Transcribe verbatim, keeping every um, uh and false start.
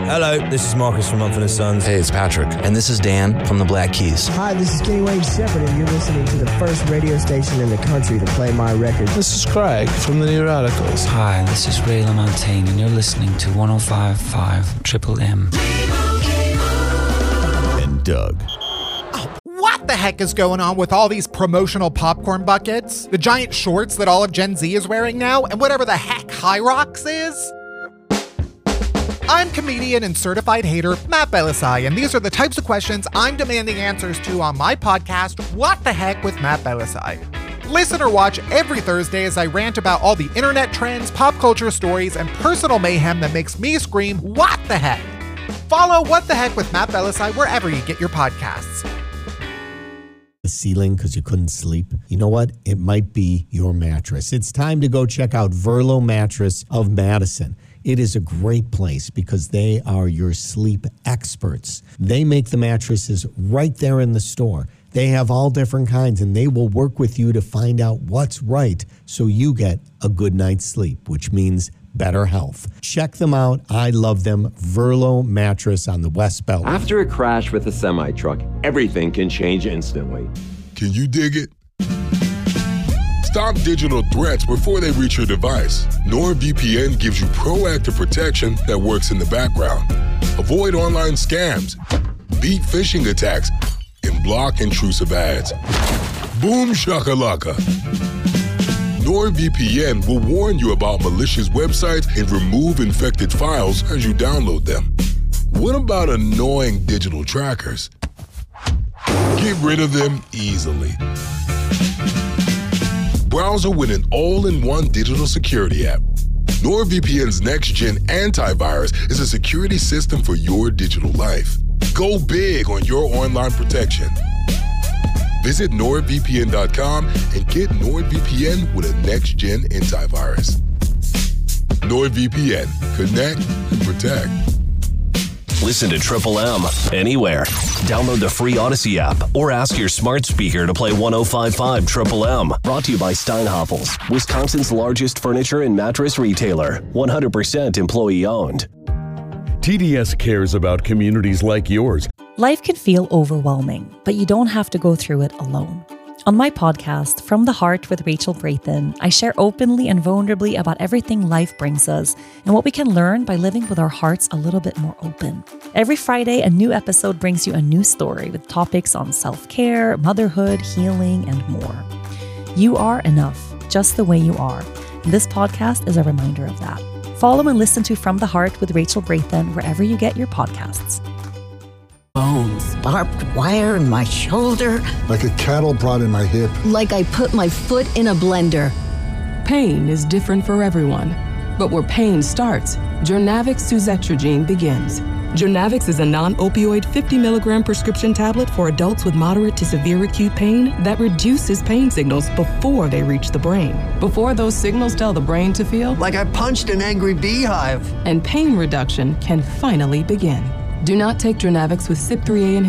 Hello, this is Marcus from Mumford and Sons. Hey, it's Patrick. And this is Dan from the Black Keys. Hi, this is Kenny Wayne Shepherd, and you're listening to the first radio station in the country to play my record. This is Craig from the New Radicals. Hi, this is Ray LaMontagne, and you're listening to one oh five point five Triple M. And Doug. What the heck is going on with all these promotional popcorn buckets, the giant shorts that all of Gen Z is wearing now, and whatever the heck High Rocks is? I'm comedian and certified hater Matt Belisai, and these are the types of questions I'm demanding answers to on my podcast, What the Heck with Matt Belisai. Listen or watch every Thursday as I rant about all the internet trends, pop culture stories, and personal mayhem that makes me scream, what the heck? Follow What the Heck with Matt Belisai wherever you get your podcasts. The ceiling because you couldn't sleep. You know what? It might be your mattress. It's time to go check out Verlo Mattress of Madison. It is a great place because they are your sleep experts. They make the mattresses right there in the store. They have all different kinds, and they will work with you to find out what's right so you get a good night's sleep, which means better health. Check them out. I love them. Verlo Mattress on the West Belt. After a crash with a semi-truck, everything can change instantly. Can you dig it? Stop digital threats before they reach your device. NordVPN gives you proactive protection that works in the background. Avoid online scams, beat phishing attacks, and block intrusive ads. Boom shakalaka. NordVPN will warn you about malicious websites and remove infected files as you download them. What about annoying digital trackers? Get rid of them easily. Browser with an all-in-one digital security app. NordVPN's next-gen antivirus is a security system for your digital life. Go big on your online protection. Visit nord V P N dot com and get NordVPN with a next-gen antivirus. NordVPN. Connect and protect. Listen to Triple M anywhere. Download the free Odyssey app or ask your smart speaker to play one oh five point five Triple M. Brought to you by Steinhoffels, Wisconsin's largest furniture and mattress retailer. one hundred percent employee owned. T D S cares about communities like yours. Life can feel overwhelming, but you don't have to go through it alone. On my podcast, From the Heart with Rachel Brathen, I share openly and vulnerably about everything life brings us and what we can learn by living with our hearts a little bit more open. Every Friday, a new episode brings you a new story with topics on self-care, motherhood, healing, and more. You are enough, just the way you are. And this podcast is a reminder of that. Follow and listen to From the Heart with Rachel Brathen wherever you get your podcasts. Bones, barbed wire in my shoulder. Like a cattle prod in my hip. Like I put my foot in a blender. Pain is different for everyone. But where pain starts, Journavx suzetrigine begins. Journavx is a non-opioid fifty milligram prescription tablet for adults with moderate to severe acute pain that reduces pain signals before they reach the brain. Before those signals tell the brain to feel like I punched an angry beehive. And pain reduction can finally begin. Do not take Journavx with C Y P three A inhibitors.